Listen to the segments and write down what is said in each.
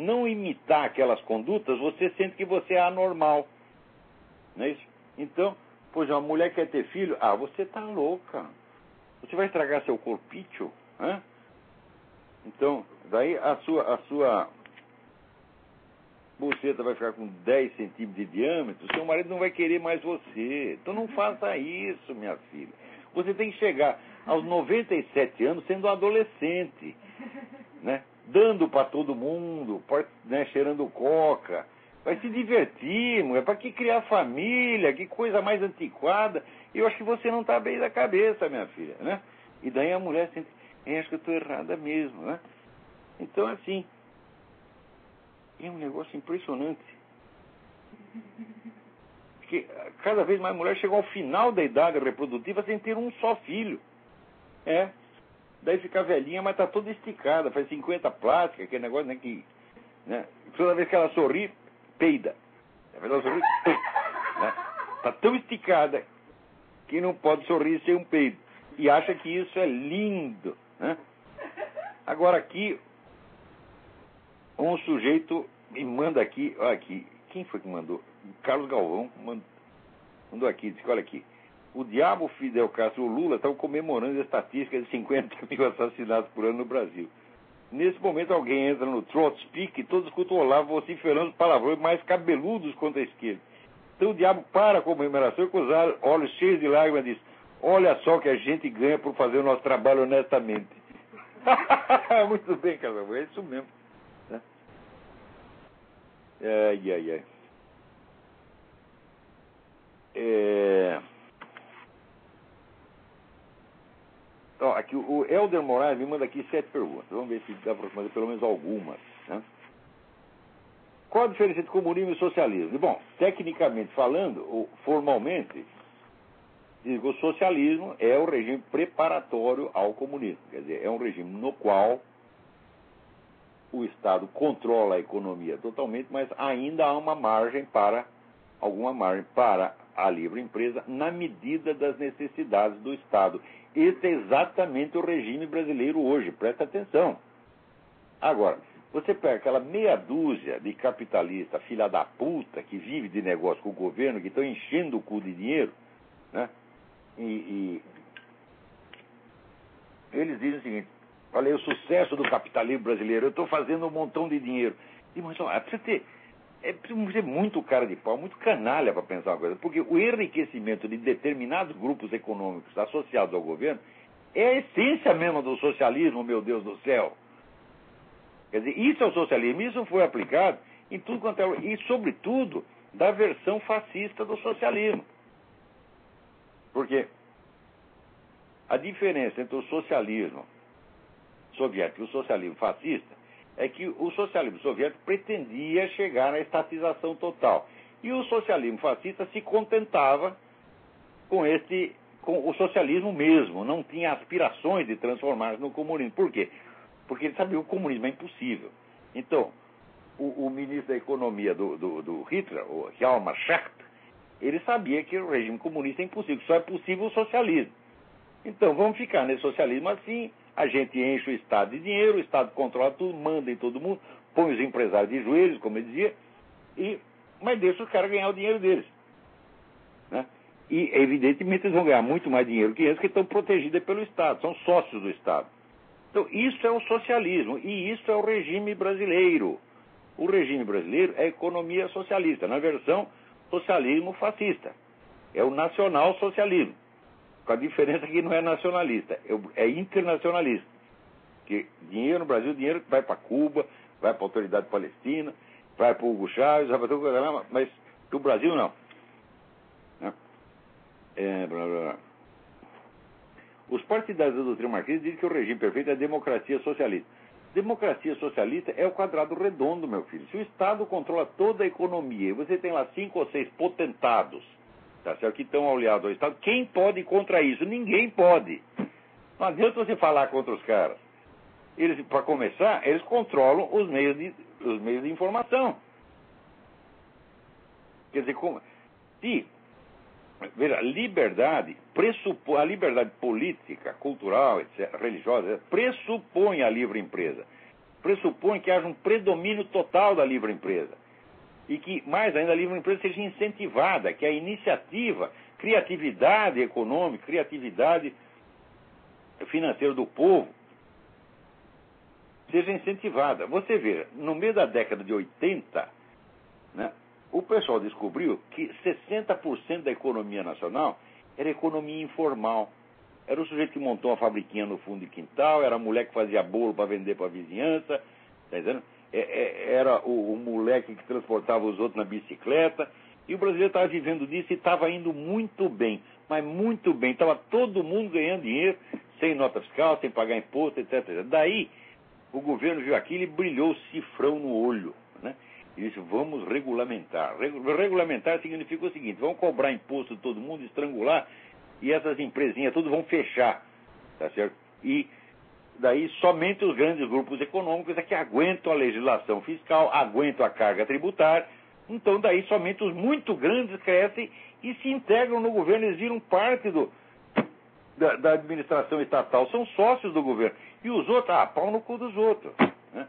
não imitar aquelas condutas, você sente que você é anormal. Não é isso? Então, pois uma mulher quer ter filho, você tá louca. Você vai estragar seu corpício, né? Então, daí a sua buceta vai ficar com 10 centímetros de diâmetro, seu marido não vai querer mais você. Então não faça isso, minha filha. Você tem que chegar aos 97 anos sendo um adolescente, né? Dando para todo mundo, né? Cheirando coca. Vai se divertir, mulher. Para que criar família? Que coisa mais antiquada. Eu acho que você não está bem da cabeça, minha filha, né? E daí a mulher sente, acho que eu estou errada mesmo, né? Então, assim, é um negócio impressionante. Porque cada vez mais mulher chega ao final da idade reprodutiva sem ter um só filho. Daí fica velhinha, mas está toda esticada, faz 50 plásticas, aquele negócio, né, que... Né, toda vez que ela sorri, peida. Ela sorri, peida, né? Tá tão esticada que não pode sorrir sem um peido. E acha que isso é lindo, né? Agora aqui, um sujeito me manda aqui, olha aqui, quem foi que mandou? Carlos Galvão mandou aqui, disse, olha aqui, o diabo Fidel Castro e o Lula estão comemorando a estatística de 50 mil assassinatos por ano no Brasil. Nesse momento alguém entra no Trot Speak e todos escutam o Olavo vociferando palavrões mais cabeludos contra a esquerda. Então o diabo para a comemoração e com os olhos cheios de lágrimas diz, olha só o que a gente ganha por fazer o nosso trabalho honestamente. Muito bem, Casamão, é isso mesmo. Né? Ai. Aqui, o Helder Moraes me manda aqui 7 perguntas. Vamos ver se dá para responder pelo menos algumas. Né? Qual a diferença entre comunismo e socialismo? Bom, tecnicamente falando, ou formalmente, digo, o socialismo é o regime preparatório ao comunismo. Quer dizer, é um regime no qual o Estado controla a economia totalmente, mas ainda há alguma margem para a livre empresa na medida das necessidades do Estado. Esse é exatamente o regime brasileiro hoje, presta atenção. Agora, você pega aquela meia dúzia de capitalistas, filha da puta, que vive de negócio com o governo, que estão enchendo o cu de dinheiro, né? E eles dizem o seguinte, olha, o sucesso do capitalismo brasileiro, eu estou fazendo um montão de dinheiro. E, mas, precisa ser muito cara de pau, muito canalha para pensar uma coisa, porque o enriquecimento de determinados grupos econômicos associados ao governo é a essência mesmo do socialismo, meu Deus do céu. Quer dizer, isso é o socialismo, isso foi aplicado em tudo quanto é... E, sobretudo, da versão fascista do socialismo. Porque a diferença entre o socialismo soviético e o socialismo fascista é que o socialismo soviético pretendia chegar à estatização total. E o socialismo fascista se contentava com o socialismo mesmo, não tinha aspirações de transformar-se no comunismo. Por quê? Porque ele sabia que o comunismo é impossível. Então, o ministro da Economia do Hitler, o Hjalmar Schacht, ele sabia que o regime comunista é impossível, só é possível o socialismo. Então, vamos ficar nesse socialismo assim, a gente enche o Estado de dinheiro, o Estado controla tudo, manda em todo mundo, põe os empresários de joelhos, como ele dizia, mas deixa os caras ganhar o dinheiro deles. Né? E, evidentemente, eles vão ganhar muito mais dinheiro que eles, que estão protegidos pelo Estado, são sócios do Estado. Então, isso é o socialismo, e isso é o regime brasileiro. O regime brasileiro é a economia socialista, na versão socialismo fascista. É o nacional-socialismo. Com a diferença que não é nacionalista, é internacionalista. Porque dinheiro no Brasil, dinheiro que vai para Cuba, vai para a autoridade palestina, vai para o Hugo Chávez, vai para tudo, mas para o Brasil não. Né? Blá, blá, blá. Os partidários da doutrina marxista dizem que o regime perfeito é a democracia socialista. Democracia socialista é o quadrado redondo, meu filho. Se o Estado controla toda a economia e você tem lá 5 ou 6 potentados, tá certo, que estão aliados ao Estado, quem pode ir contra isso? Ninguém pode. Não adianta você falar contra os caras. Eles, para começar, eles controlam os meios de informação. Quer dizer, veja, a liberdade política, cultural, etc., religiosa, pressupõe a livre empresa. pressupõe que haja um predomínio total da livre empresa. E que, mais ainda, a livre empresa seja incentivada, que a iniciativa, criatividade econômica, criatividade financeira do povo seja incentivada. Você vê, no meio da década de 80, né, o pessoal descobriu que 60% da economia nacional era economia informal. Era o sujeito que montou uma fabriquinha no fundo de quintal, era a mulher que fazia bolo para vender para a vizinhança, tá entendendo? Era o moleque que transportava os outros na bicicleta, e o brasileiro estava vivendo disso e estava indo muito bem, mas muito bem. Estava todo mundo ganhando dinheiro, sem nota fiscal, sem pagar imposto, etc. Daí, o governo viu aquilo e brilhou o cifrão no olho, né? E disse, vamos regulamentar. Regulamentar significa o seguinte, vamos cobrar imposto de todo mundo, estrangular, e essas empresinhas tudo vão fechar, tá certo? E daí somente os grandes grupos econômicos é que aguentam a legislação fiscal, aguentam a carga tributária. Então daí somente os muito grandes crescem e se integram no governo, eles viram parte da administração estatal, são sócios do governo. E os outros, pau no cu dos outros, né?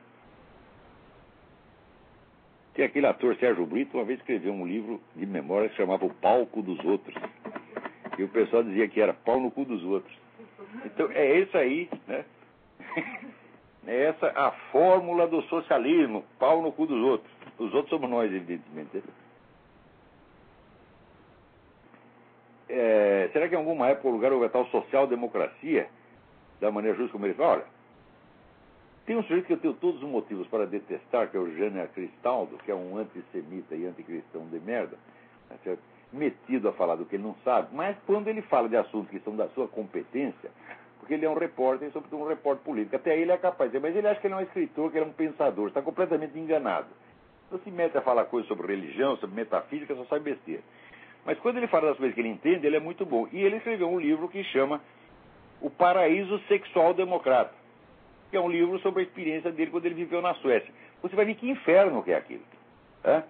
Tem aquele ator Sérgio Brito, uma vez escreveu um livro de memória que chamava O Palco dos Outros. E o pessoal dizia que era pau no cu dos outros. Então é isso aí, né? É essa a fórmula do socialismo, pau no cu dos outros. Os outros somos nós, evidentemente. Será que em alguma época o lugar houve a tal social-democracia, da maneira justa como ele fala? Olha, tem um sujeito que eu tenho todos os motivos para detestar, que é o Jânio Cristaldo, que é um antissemita e anticristão de merda, tá certo? Metido a falar do que ele não sabe, mas quando ele fala de assuntos que são da sua competência, porque ele é um repórter, sobretudo um repórter político, até aí ele é capaz de dizer, mas ele acha que ele é um escritor, que ele é um pensador, está completamente enganado. Então se mete a falar coisas sobre religião, sobre metafísica, só sabe besteira. Mas quando ele fala das coisas que ele entende, ele é muito bom. E ele escreveu um livro que chama O Paraíso Sexual Democrata, que é um livro sobre a experiência dele quando ele viveu na Suécia. Você vai ver que inferno que é aquilo. É?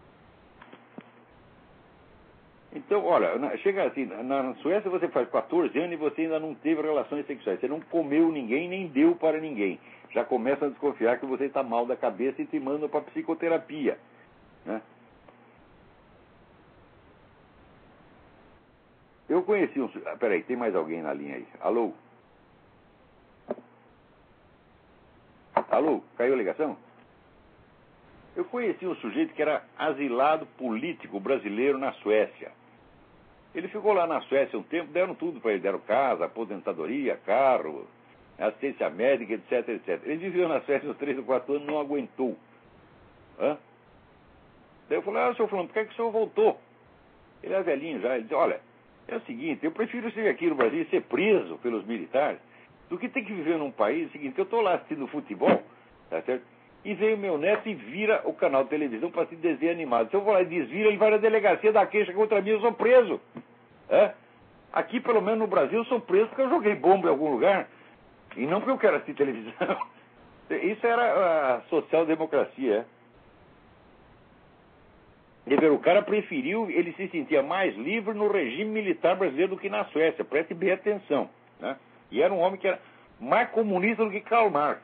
Então, olha, chega assim, na Suécia você faz 14 anos e você ainda não teve relações sexuais. Você não comeu ninguém, nem deu para ninguém. Já começa a desconfiar que você está mal da cabeça e te mandam para psicoterapia, né? Eu conheci um... Peraí, tem mais alguém na linha aí. Alô? Alô? Caiu a ligação? Eu conheci um sujeito que era asilado político brasileiro na Suécia. Ele ficou lá na Suécia um tempo, deram tudo para ele. Deram casa, aposentadoria, carro, assistência médica, etc, etc. Ele viveu na Suécia uns 3 ou 4 anos, não aguentou. Daí eu falei, senhor Fulano, por que o senhor voltou? Ele é velhinho já. Ele disse, olha, é o seguinte, eu prefiro ser aqui no Brasil e ser preso pelos militares do que ter que viver num país, seguinte, eu estou lá assistindo futebol, tá certo? E veio meu neto e vira o canal de televisão para assistir desenho animado. Se eu vou lá e desvira, ele vai na delegacia da queixa contra mim, eu sou preso. Aqui, pelo menos no Brasil, eu sou preso porque eu joguei bomba em algum lugar. E não porque eu quero assistir televisão. Isso era a social-democracia. O cara preferiu, ele se sentia mais livre no regime militar brasileiro do que na Suécia. Preste bem atenção, né? E era um homem que era mais comunista do que Karl Marx.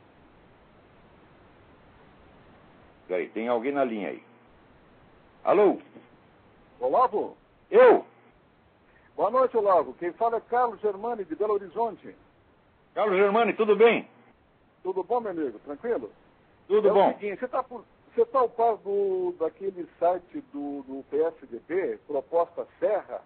Peraí, tem alguém na linha aí. Alô? Olavo? Eu? Boa noite, Olavo. Quem fala é Carlos Germani, de Belo Horizonte. Carlos Germani, tudo bem? Tudo bom, meu amigo? Tranquilo? Tudo bom. É o seguinte, você está ao par daquele site do PSDB, Proposta Serra?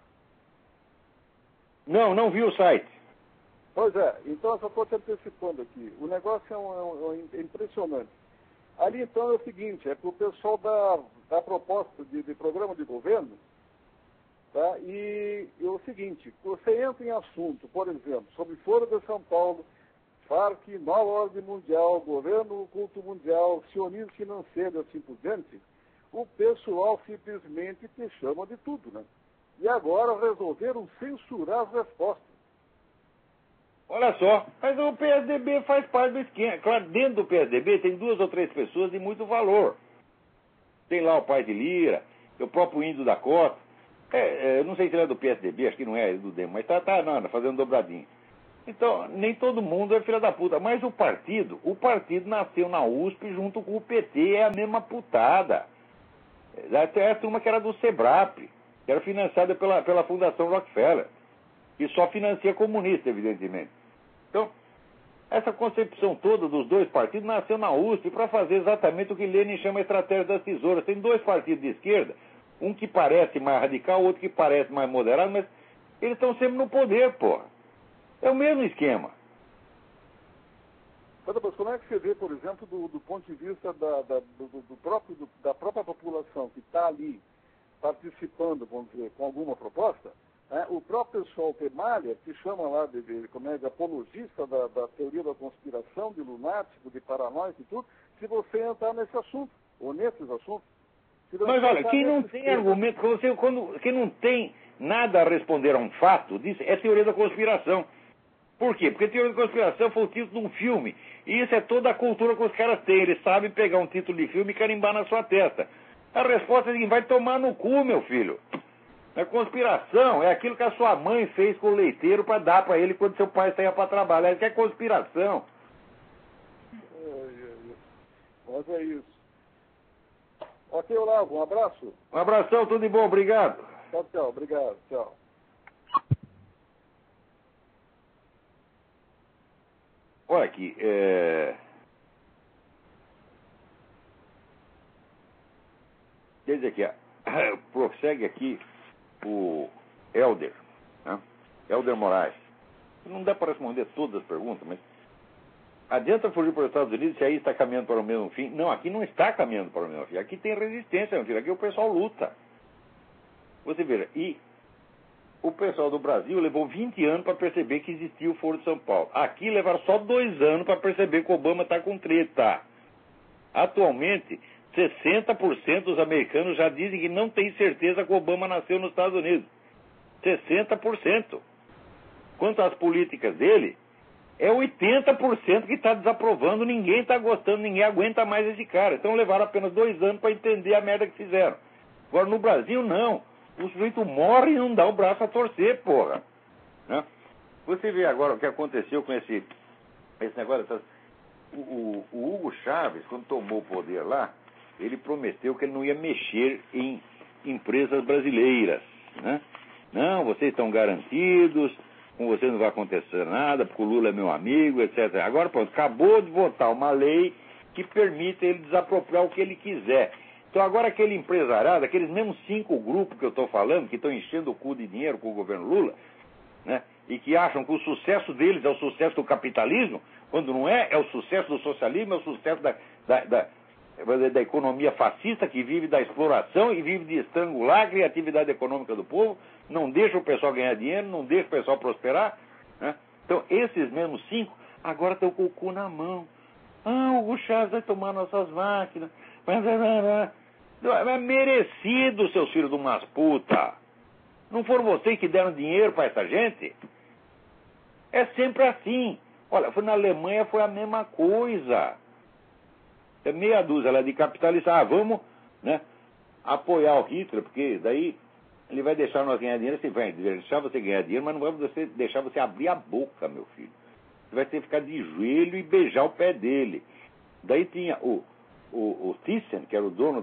Não vi o site. Pois é, então eu só estou te antecipando aqui. O negócio é impressionante. Ali, então, é o seguinte, é para o pessoal da proposta de programa de governo, tá? E é o seguinte, você entra em assunto, por exemplo, sobre Foro de São Paulo, Farc, Nova Ordem Mundial, Governo Oculto Mundial, sionismo financeiro e assim por diante, o pessoal simplesmente te chama de tudo, né? E agora resolveram censurar as respostas. Olha só, mas o PSDB faz parte do esquema. Claro, dentro do PSDB tem 2 ou 3 pessoas de muito valor. Tem lá o pai de Lira, o próprio Índio da Costa. Eu não sei se ele é do PSDB, acho que não é, ele é do DEM, mas tá fazendo dobradinho. Então, nem todo mundo é filha da puta. Mas o partido nasceu na USP junto com o PT, é a mesma putada. É a turma que era do SEBRAP, que era financiada pela Fundação Rockefeller, e só financia comunista, evidentemente. Então, essa concepção toda dos dois partidos nasceu na USP para fazer exatamente o que Lenin chama a estratégia das tesouras. Tem dois partidos de esquerda, um que parece mais radical, outro que parece mais moderado, mas eles estão sempre no poder, porra. É o mesmo esquema. Mas como é que você vê, por exemplo, do ponto de vista da própria população que está ali participando, vamos dizer, com alguma proposta, o próprio pessoal Temalha, que chama lá de apologista da teoria da conspiração, de lunático, de paranoico e tudo, se você entrar nesse assunto, ou nesses assuntos. Mas olha, quem não tem argumento, quem não tem nada a responder a um fato, é teoria da conspiração. Por quê? Porque teoria da conspiração foi o título de um filme. E isso é toda a cultura que os caras têm. Eles sabem pegar um título de filme e carimbar na sua testa. A resposta é assim, vai tomar no cu, meu filho. A conspiração é aquilo que a sua mãe fez com o leiteiro para dar para ele quando seu pai saía para trabalhar. Isso é conspiração. Mas é isso. Ok, Olavo, um abraço. Um abração, tudo de bom, obrigado. Tchau, tchau, obrigado, tchau. Olha aqui, quer dizer que prossegue aqui o Helder, né? Helder Moraes. Não dá para responder todas as perguntas, mas adianta fugir para os Estados Unidos se aí está caminhando para o mesmo fim? Não, aqui não está caminhando para o mesmo fim. Aqui tem resistência, meu filho. Aqui o pessoal luta. Você veja, e o pessoal do Brasil levou 20 anos para perceber que existia o Foro de São Paulo. Aqui levaram só 2 anos para perceber que o Obama está com treta. Atualmente, 60% dos americanos já dizem que não tem certeza que o Obama nasceu nos Estados Unidos. 60%. Quanto às políticas dele, é 80% que está desaprovando, ninguém está gostando, ninguém aguenta mais esse cara. Então levaram apenas 2 anos para entender a merda que fizeram. Agora, no Brasil, não. O sujeito morre e não dá o braço a torcer, porra. Né? Você vê agora o que aconteceu com esse negócio. O Hugo Chávez, quando tomou o poder lá, ele prometeu que ele não ia mexer em empresas brasileiras. Né? Não, vocês estão garantidos, com vocês não vai acontecer nada, porque o Lula é meu amigo, etc. Agora, pronto, acabou de votar uma lei que permite ele desapropriar o que ele quiser. Então agora aquele empresariado, aqueles mesmos 5 grupos que eu estou falando, que estão enchendo o cu de dinheiro com o governo Lula, né, e que acham que o sucesso deles é o sucesso do capitalismo, quando não é o sucesso do socialismo, é o sucesso da economia fascista, que vive da exploração e vive de estrangular a criatividade econômica do povo, não deixa o pessoal ganhar dinheiro, não deixa o pessoal prosperar. Né? Então esses mesmos 5 agora estão com o cu na mão. O Hugo Chávez vai tomar nossas máquinas. É merecido, seus filhos de umas puta. Não foram vocês que deram dinheiro para essa gente? É sempre assim. Olha, na Alemanha foi a mesma coisa. É meia dúzia lá de capitalistas. Vamos, né, apoiar o Hitler, porque daí ele vai deixar nós ganhar dinheiro. Você vai deixar você ganhar dinheiro, mas não vai deixar você abrir a boca, meu filho. Você vai ter que ficar de joelho e beijar o pé dele. Daí tinha o Thyssen, que era o dono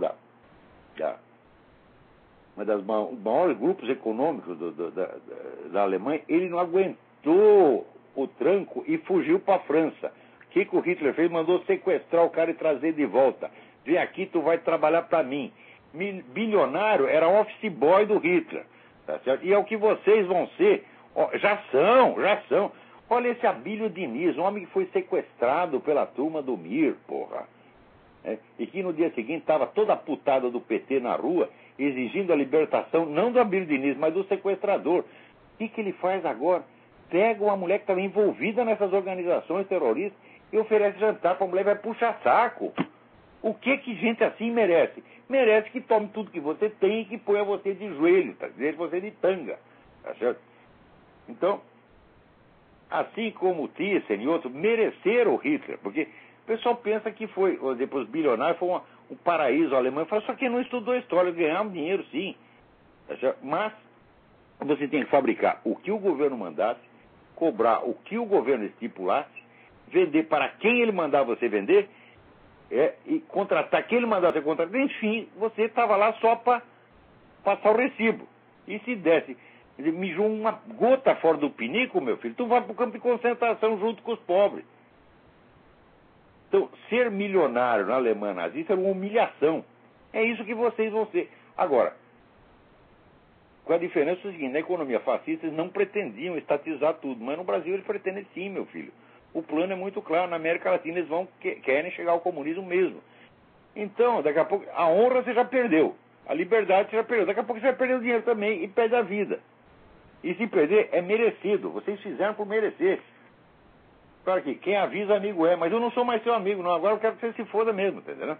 uma das maiores grupos econômicos da Alemanha. Ele não aguentou o tranco e fugiu para a França. O que o Hitler fez? Mandou sequestrar o cara e trazer de volta. Vem aqui, tu vai trabalhar para mim. Bilionário era office boy do Hitler. Tá certo? E é o que vocês vão ser. Já são. Olha esse Abílio Diniz, um homem que foi sequestrado pela turma do Mir, porra. E que no dia seguinte estava toda a putada do PT na rua, exigindo a libertação, não do Abílio Diniz, mas do sequestrador. O que ele faz agora? Pega uma mulher que estava envolvida nessas organizações terroristas e oferece jantar para a mulher e vai puxar saco. O que gente assim merece? Merece que tome tudo que você tem e que ponha você de joelho, tá? Deixe você de tanga. Tá certo? Então, assim como o Thyssen e outros mereceram o Hitler, porque o pessoal pensa que foi, depois os bilionários, foi um paraíso alemão. Fala, só que não estudou a história, ganhamos dinheiro sim. Tá certo? Mas você tem que fabricar o que o governo mandasse, cobrar o que o governo estipulasse, vender para quem ele mandar você vender, e contratar quem ele mandar você contratar. Enfim, você estava lá só para passar o recibo. E se desse, mijou uma gota fora do pinico, meu filho, tu vai para o campo de concentração junto com os pobres. Então, ser milionário na Alemanha nazista era uma humilhação. É isso que vocês vão ser. Agora, com a diferença é o seguinte, na economia fascista eles não pretendiam estatizar tudo, mas no Brasil eles pretendem sim, meu filho. O plano é muito claro, na América Latina eles querem chegar ao comunismo mesmo. Então, daqui a pouco, a honra você já perdeu, a liberdade você já perdeu, daqui a pouco você vai perder o dinheiro também e perde a vida. E se perder, é merecido, vocês fizeram por merecer. Claro que quem avisa amigo é, mas eu não sou mais seu amigo, não, agora eu quero que você se foda mesmo, tá entendendo?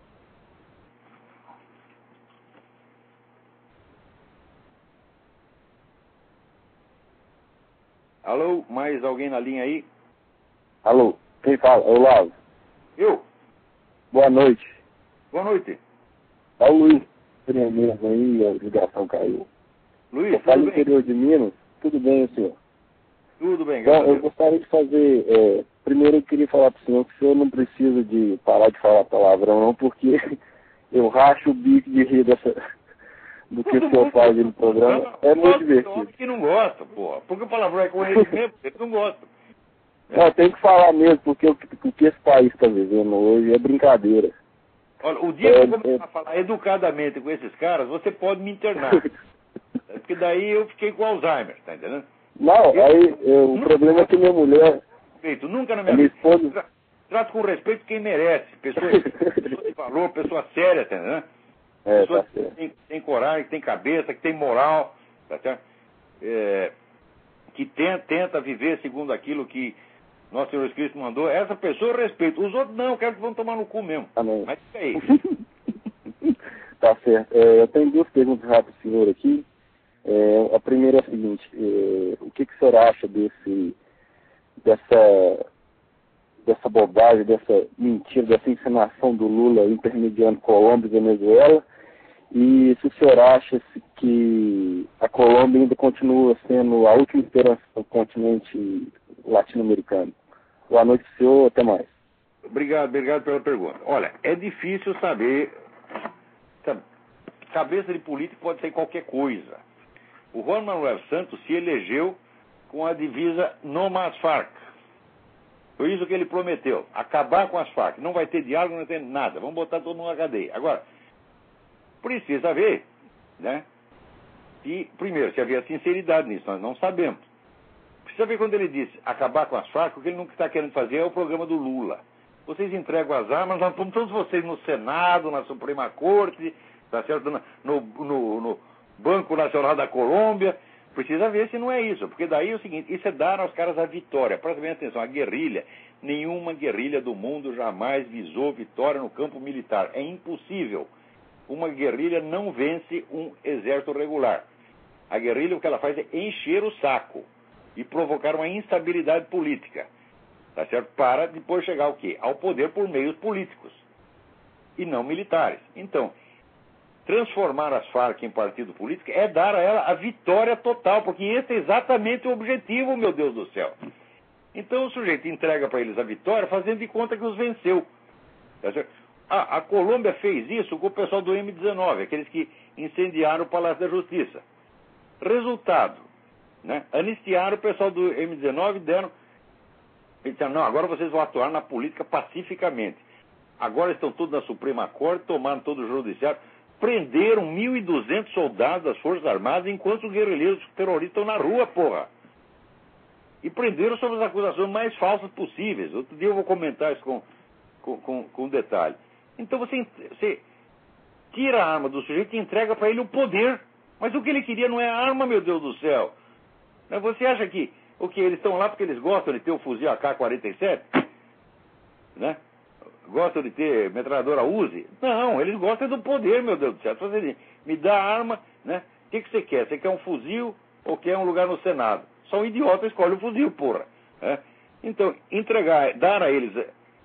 Alô, mais alguém na linha aí? Alô, quem fala? Olavo. Eu? Boa noite. Boa noite. É o Luiz Tremendo aí, a ligação caiu. Luiz, eu falo tudo bem? interior de Minas, tudo bem, senhor? Tudo bem, Então, graças a eu Deus. gostaria de fazer, primeiro eu queria falar para o senhor que o senhor não precisa de parar de falar palavrão não, porque eu racho o bico de rir do que o senhor faz aí no programa. É muito divertido. Que não gosta, porra. Porque o palavrão é com eles mesmo, eles não gostam. Não, tem que falar mesmo, porque o que esse país está vivendo hoje é brincadeira. Olha, o dia que eu começar a falar educadamente com esses caras, você pode me internar. Porque daí eu fiquei com Alzheimer, tá entendendo? Não, o problema é que minha mulher... Nunca na minha vida. Esposa... Trato com respeito quem merece. Pessoa de valor, pessoa séria, tá entendendo? Pessoa tá certo. Que tem coragem, que tem cabeça, que tem moral, tá certo? Que tenta viver segundo aquilo que Nosso Senhor Jesus Cristo mandou. Essa pessoa eu respeito. Os outros não, eu quero que vão tomar no cu mesmo. Amém. Mas fica aí. Tá certo. Eu tenho duas perguntas rápidas, senhor, aqui. A primeira é a seguinte, o que o senhor acha dessa bobagem, dessa mentira, dessa encenação do Lula intermediando Colômbia e Venezuela? E se o senhor acha que a Colômbia ainda continua sendo a última esperança do continente latino-americano? Boa noite, senhor. Até mais. Obrigado pela pergunta. Olha, é difícil saber. Sabe, cabeça de político pode ser qualquer coisa. O Juan Manuel Santos se elegeu com a divisa "No mais Farc". Foi isso que ele prometeu. Acabar com as Farc. Não vai ter diálogo, não vai ter nada. Vamos botar todo mundo na cadeia. Agora, precisa ver, né? E, primeiro, se havia sinceridade nisso. Nós não sabemos. Precisa ver quando ele disse acabar com as Farc, o que ele não está querendo fazer é o programa do Lula. Vocês entregam as armas, nós vamos todos vocês no Senado, na Suprema Corte, tá certo? No Banco Nacional da Colômbia. Precisa ver se não é isso, porque daí é o seguinte, isso é dar aos caras a vitória. Presta bem atenção, a guerrilha, nenhuma guerrilha do mundo jamais visou vitória no campo militar. É impossível. Uma guerrilha não vence um exército regular. A guerrilha, o que ela faz é encher o saco e provocar uma instabilidade política, tá certo? Para depois chegar ao quê? Ao poder por meios políticos e não militares. Então, transformar as Farc em partido político é dar a ela a vitória total, porque esse é exatamente o objetivo, meu Deus do céu. Então o sujeito entrega para eles a vitória fazendo de conta que os venceu. Tá certo? A Colômbia fez isso com o pessoal do M-19, aqueles que incendiaram o Palácio da Justiça. Resultado, né? Anistiaram o pessoal do M-19 e deram... Eles disseram, não, agora vocês vão atuar na política pacificamente. Agora estão todos na Suprema Corte, tomaram todo o judiciário, prenderam 1.200 soldados das Forças Armadas enquanto os guerrilheiros terroristas estão na rua, porra. E prenderam sob as acusações mais falsas possíveis. Outro dia eu vou comentar isso com detalhe. Então você tira a arma do sujeito e entrega para ele o poder. Mas o que ele queria não é a arma, meu Deus do céu. Você acha que eles estão lá porque eles gostam de ter o fuzil AK-47? Né? Gostam de ter metralhadora Uzi? Não, eles gostam do poder, meu Deus do céu. Você me dá a arma, né? O que você quer? Você quer um fuzil ou quer um lugar no Senado? Só um idiota escolhe o fuzil, porra. Né? Então, dar a eles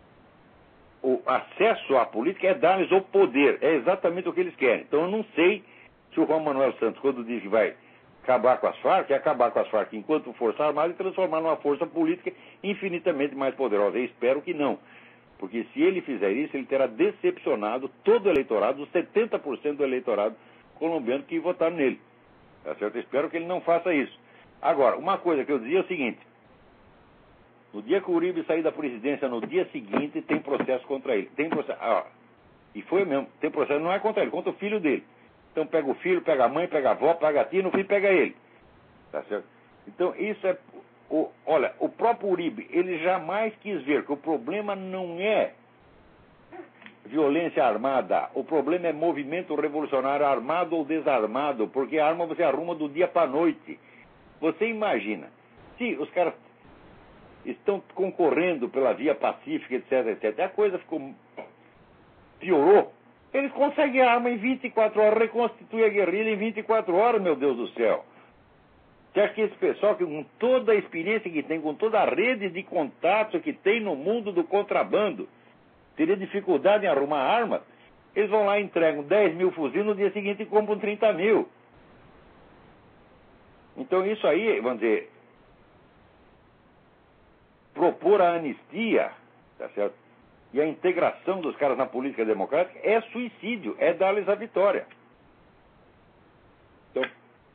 o acesso à política é dar-lhes o poder. É exatamente o que eles querem. Então, eu não sei se o Juan Manuel Santos, quando diz que vai acabar com as Farc é acabar com as Farc enquanto força armada e transformar numa força política infinitamente mais poderosa. Eu espero que não. Porque se ele fizer isso, ele terá decepcionado todo o eleitorado, os 70% do eleitorado colombiano que votaram nele. Tá certo? Eu espero que ele não faça isso. Agora, uma coisa que eu dizia é o seguinte: no dia que o Uribe sair da presidência, no dia seguinte, tem processo contra ele. Tem processo. E foi mesmo. Tem processo, não é contra ele, contra o filho dele. Então pega o filho, pega a mãe, pega a avó, pega a tia e no fim pega ele. Tá certo? Então isso é... Olha, o próprio Uribe, ele jamais quis ver que o problema não é violência armada. O problema é movimento revolucionário armado ou desarmado, porque a arma você arruma do dia para a noite. Você imagina, se os caras estão concorrendo pela via pacífica, etc, etc, a coisa piorou. Eles conseguem a arma em 24 horas, reconstituem a guerrilha em 24 horas, meu Deus do céu. Você acha que esse pessoal, que com toda a experiência que tem, com toda a rede de contato que tem no mundo do contrabando, teria dificuldade em arrumar armas? Eles vão lá e entregam 10 mil fuzis, no dia seguinte compram 30 mil. Então isso aí, vamos dizer, propor a anistia, tá certo? E a integração dos caras na política democrática é suicídio, é dar-lhes a vitória. Então,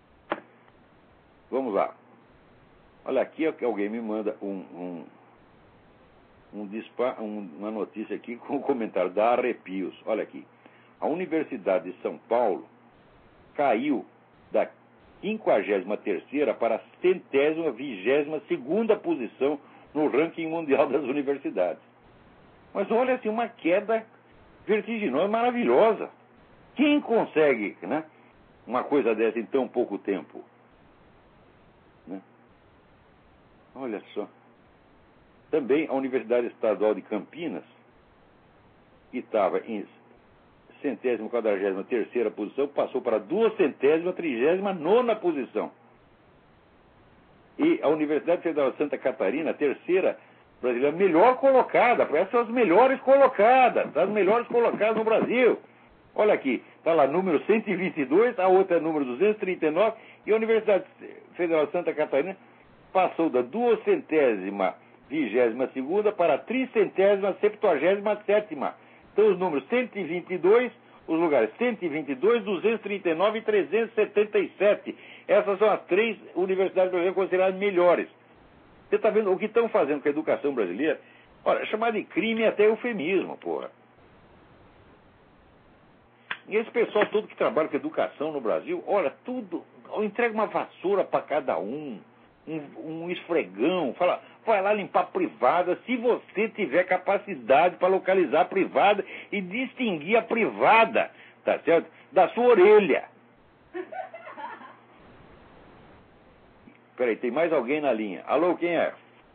vamos lá. Olha, aqui é que alguém me manda uma notícia aqui com um comentário, dá arrepios. Olha aqui. A Universidade de São Paulo caiu da 53ª para a 122ª posição no ranking mundial das universidades. Mas olha assim, uma queda vertiginosa, maravilhosa. Quem consegue, né, uma coisa dessa em tão pouco tempo? Né? Olha só. Também a Universidade Estadual de Campinas, que estava em 143ª posição, passou para a 239ª posição. E a Universidade Federal de Santa Catarina, a terceira brasileira, melhor colocada, essas são as melhores colocadas, as melhores colocadas no Brasil. Olha aqui, está lá número 122, a outra é número 239, e a Universidade Federal de Santa Catarina passou da 222ª para a 377ª. Então os números 122, os lugares 122, 239 e 377. Essas são as 3 universidades brasileiras consideradas melhores. Você está vendo o que estão fazendo com a educação brasileira? Olha, chamar de crime é até eufemismo, porra. E esse pessoal todo que trabalha com educação no Brasil, olha, tudo, entrega uma vassoura para cada um esfregão, fala, vai lá limpar a privada, se você tiver capacidade para localizar a privada e distinguir a privada, tá certo? Da sua orelha. Peraí, tem mais alguém na linha. Alô, quem é?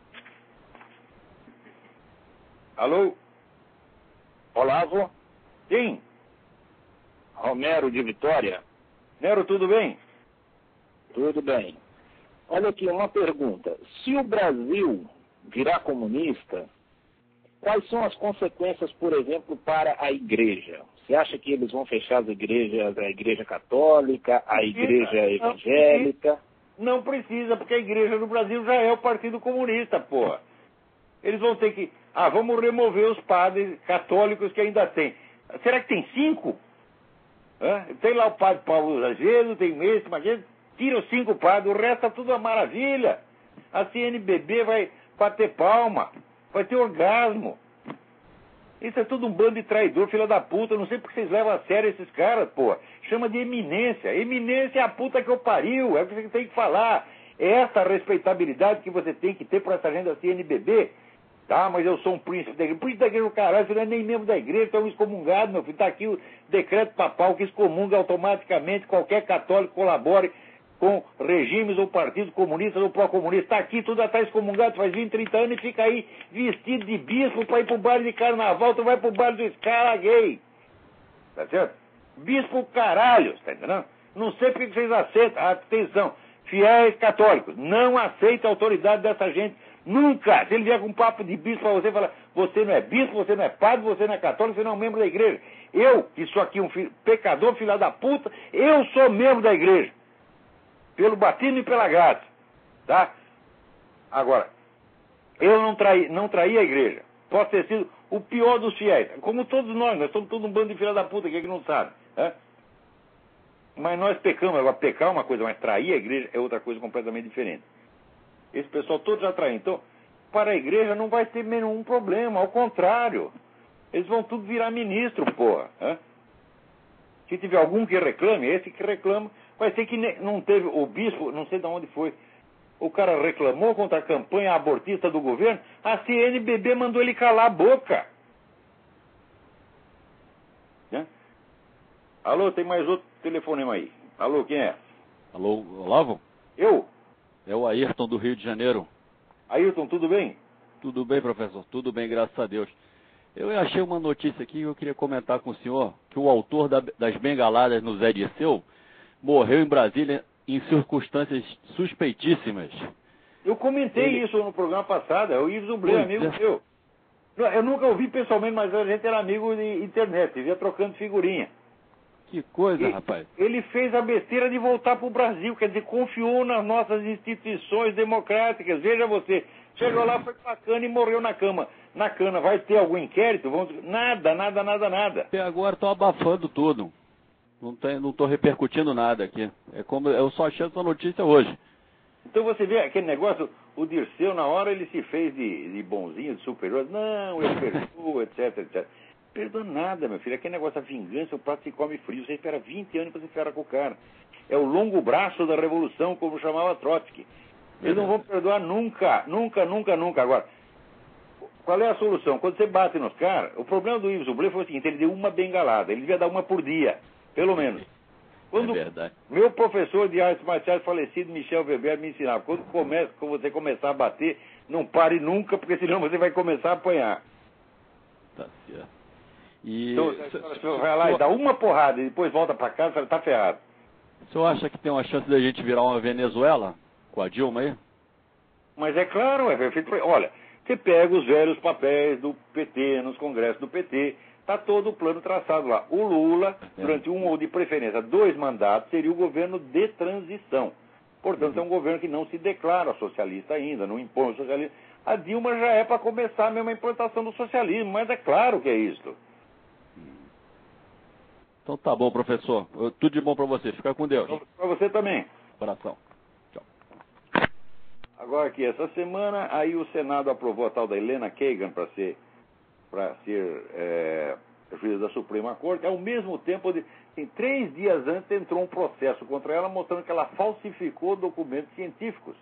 Alô? Olavo? Quem? Romero de Vitória. Nero, tudo bem? Tudo bem. Olha aqui, uma pergunta. Se o Brasil virar comunista, quais são as consequências, por exemplo, para a igreja? Você acha que eles vão fechar as igrejas, a igreja católica, a igreja evangélica? Não precisa, porque a igreja no Brasil já é o Partido Comunista, porra. Eles vão ter que... vamos remover os padres católicos que ainda tem. Será que tem 5? Tem lá o padre Paulo Azevedo, tem esse, mas tira os 5 padres, o resto é tudo uma maravilha. A CNBB vai bater palma, vai ter orgasmo. Isso é tudo um bando de traidor, filha da puta. Não sei porque vocês levam a sério esses caras, pô. Chama de eminência. Eminência é a puta que eu pariu. É o que você tem que falar. É essa respeitabilidade que você tem que ter por essa agenda CNBB. Tá, mas eu sou um príncipe da igreja. Príncipe da igreja, caralho, você não é nem membro da igreja, você é um excomungado, meu filho. Tá aqui o decreto papal que excomunga automaticamente qualquer católico que colabore com regimes ou partidos comunistas ou pró-comunistas. Está aqui, tudo está excomungado faz 20, 30 anos e fica aí vestido de bispo para ir pro baile de carnaval, tu vai pro baile dos caras gay. Tá certo? Bispo caralho, tá entendendo? Não sei porque vocês aceitam. Atenção, fiéis católicos, não aceitem a autoridade dessa gente. Nunca! Se ele vier com um papo de bispo para você, falar, você não é bispo, você não é padre, você não é católico, você não é um membro da igreja. Eu, que sou aqui um pecador, filho da puta, eu sou membro da igreja. pelo batismo e pela graça, tá? Agora, eu não traí a igreja. Posso ter sido o pior dos fiéis, como todos nós somos todos um bando de filha da puta, que não sabe, né? Mas nós pecamos. Agora, pecar é uma coisa, mas trair a igreja é outra coisa completamente diferente. Esse pessoal todo já traiu. Então, para a igreja não vai ter nenhum problema, ao contrário. Eles vão tudo virar ministro, porra. Né? Se tiver algum que reclame, esse que reclama, vai ser que não teve o bispo, não sei de onde foi. O cara reclamou contra a campanha abortista do governo, a CNBB mandou ele calar a boca. Né? Alô, tem mais outro telefonema aí. Alô, quem é? Alô, Olavo? Eu? É o Ayrton do Rio de Janeiro. Ayrton, tudo bem? Tudo bem, professor? Tudo bem, graças a Deus. Eu achei uma notícia aqui que eu queria comentar com o senhor, que o autor das bengaladas no Zé Dirceu morreu em Brasília em circunstâncias suspeitíssimas. Eu comentei isso no programa passado, é o Yves Dublé, amigo seu. Eu nunca ouvi pessoalmente, mas a gente era amigo de internet, vivia trocando figurinha. Que coisa, rapaz. Ele fez a besteira de voltar para o Brasil, quer dizer, confiou nas nossas instituições democráticas. Veja você, chegou lá, foi pra cana e morreu na cama. Na cana, vai ter algum inquérito? Nada. Até agora estou abafando tudo. Não estou repercutindo nada aqui. É como eu só achei essa notícia hoje. Então você vê aquele negócio, o Dirceu, na hora ele se fez de bonzinho, de superior. Não, eu perdoo, etc. Perdoa nada, meu filho. Aquele negócio da vingança, o prato se come frio. Você espera 20 anos para se ferrar com o cara. É o longo braço da revolução, como chamava Trotsky. Eles não vão perdoar nunca. Agora, qual é a solução? Quando você bate nos caras, o problema do Yves Dublé foi o seguinte, ele deu uma bengalada. Ele devia dar uma por dia, pelo menos. Quando verdade. Meu professor de artes marciais falecido, Michel Weber, me ensinava, quando você começar a bater, não pare nunca, porque senão você vai começar a apanhar. Tá certo. E então, você vai lá e dá uma porrada e depois volta para casa, você tá ferrado. O senhor acha que tem uma chance da gente virar uma Venezuela com a Dilma aí? Mas é claro, é feito. Olha, você pega os velhos papéis do PT, nos congressos do PT, está todo o plano traçado lá. O Lula, durante um ou de preferência 2 mandatos, seria o governo de transição. Portanto, é um governo que não se declara socialista ainda, não impõe o socialismo. A Dilma já é para começar mesmo a implantação do socialismo, mas é claro que é isso. Então tá bom, professor. Tudo de bom para você. Fica com Deus. Para você também. Abração. Tchau. Agora aqui, essa semana, aí o Senado aprovou a tal da Helena Kagan para ser juíza da Suprema Corte. Ao mesmo tempo, 3 dias antes, entrou um processo contra ela mostrando que ela falsificou documentos científicos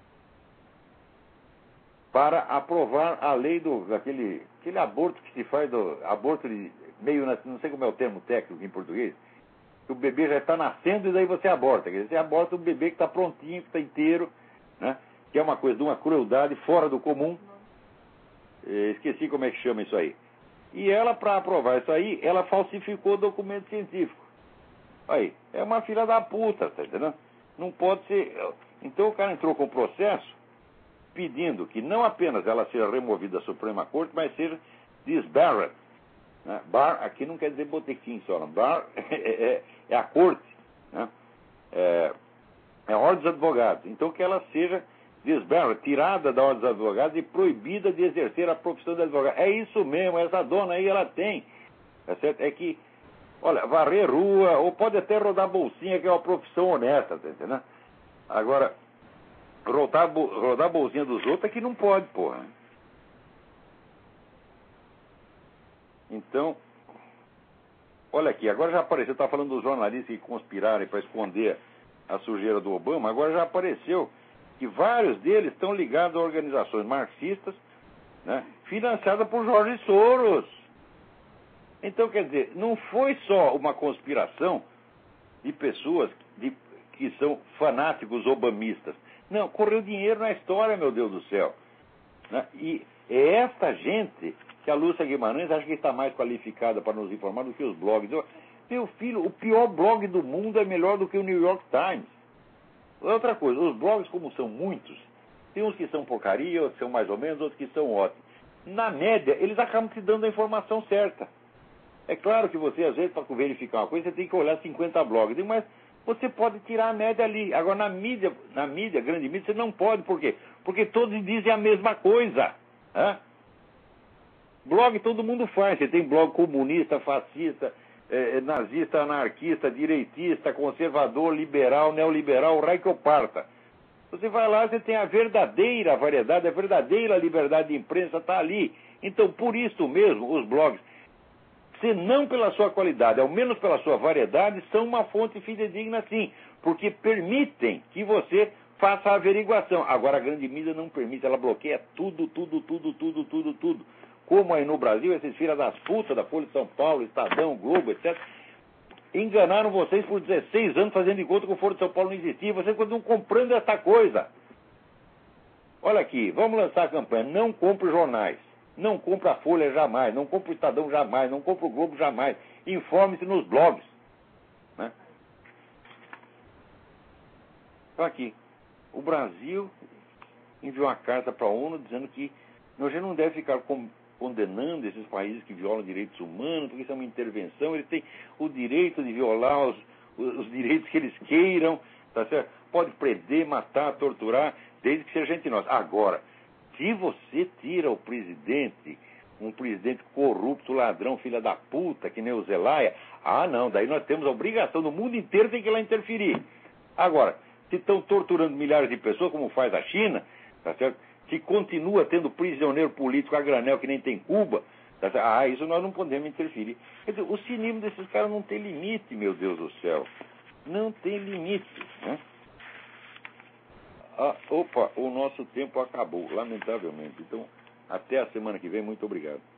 para aprovar a lei aquele aborto que se faz, aborto de meio, não sei como é o termo técnico em português, que o bebê já está nascendo e daí você aborta. Quer dizer, você aborta um bebê que está prontinho, que está inteiro, né? Que é uma coisa de uma crueldade fora do comum. Esqueci como é que chama isso aí. E ela, para aprovar isso aí, ela falsificou documento científico. Aí, é uma filha da puta, tá entendendo? Não pode ser. Então o cara entrou com o processo pedindo que não apenas ela seja removida da Suprema Corte, mas seja disbarred. Né? Bar aqui não quer dizer botequim só, não. Bar é a corte, né? É a ordem dos advogados. Então que ela seja disbarred, tirada da ordem dos advogados e proibida de exercer a profissão de advogado. É isso mesmo, essa dona aí ela tem. Tá certo? É que, olha, varrer rua, ou pode até rodar bolsinha, que é uma profissão honesta, tá entendendo? Agora, rodar bolsinha dos outros é que não pode, porra. Então, olha aqui, agora já apareceu, estava falando dos jornalistas que conspiraram para esconder a sujeira do Obama, agora já apareceu que vários deles estão ligados a organizações marxistas, né, financiadas por Jorge Soros. Então, quer dizer, não foi só uma conspiração de pessoas que são fanáticos obamistas. Não, correu dinheiro na história, meu Deus do céu. Né? E é esta gente que a Lúcia Guimarães acha que está mais qualificada para nos informar do que os blogs. Meu filho, o pior blog do mundo é melhor do que o New York Times. Outra coisa, os blogs, como são muitos, tem uns que são porcaria, outros são mais ou menos, outros que são ótimos. Na média, eles acabam te dando a informação certa. É claro que você, às vezes, para verificar uma coisa, você tem que olhar 50 blogs. Mas você pode tirar a média ali. Agora, na mídia, grande mídia, você não pode. Por quê? Porque todos dizem a mesma coisa. Né? Blog todo mundo faz. Você tem blog comunista, fascista, nazista, anarquista, direitista, conservador, liberal, neoliberal, o raio que eu parta. Você vai lá, você tem a verdadeira variedade, a verdadeira liberdade de imprensa está ali. Então, por isso mesmo, os blogs, se não pela sua qualidade, ao menos pela sua variedade, são uma fonte fidedigna, sim, porque permitem que você faça a averiguação. Agora, a grande mídia não permite, ela bloqueia tudo. Como aí no Brasil, esses filhos das putas da Folha de São Paulo, Estadão, Globo, etc., enganaram vocês por 16 anos fazendo de conta que o Foro de São Paulo não existia. Vocês continuam comprando essa coisa. Olha aqui, vamos lançar a campanha. Não compre jornais. Não compre a Folha jamais. Não compre o Estadão jamais. Não compre o Globo jamais. Informe-se nos blogs. Né? Então aqui, o Brasil enviou uma carta para a ONU dizendo que a gente não deve ficar condenando esses países que violam direitos humanos, porque isso é uma intervenção, eles têm o direito de violar os direitos que eles queiram, tá certo? Pode prender, matar, torturar, desde que seja gente nossa. Agora, se você tira o presidente, um presidente corrupto, ladrão, filha da puta, que nem o Zelaya, não, daí nós temos a obrigação, no mundo inteiro tem que ir lá interferir. Agora, se estão torturando milhares de pessoas, como faz a China, tá certo? Se continua tendo prisioneiro político a granel que nem tem Cuba, isso nós não podemos interferir. Quer dizer, o cinismo desses caras não tem limite, meu Deus do céu. Não tem limite. Né? O nosso tempo acabou, lamentavelmente. Então, até a semana que vem, muito obrigado.